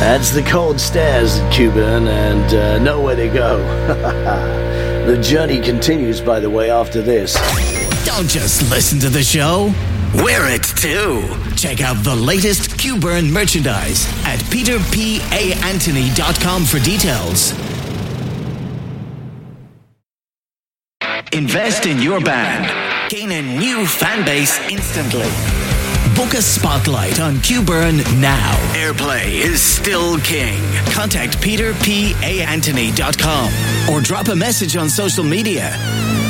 That's the cold stairs at Q-Burn and nowhere to go. The journey continues, by the way, after this. Don't just listen to the show. Wear it too. Check out the latest Q-Burn merchandise at peterpanthony.com for details. Invest in your band. Gain a new fan base instantly. Book a spotlight on Q-Burn now. Airplay is still king. Contact peterpanthony.com or drop a message on social media.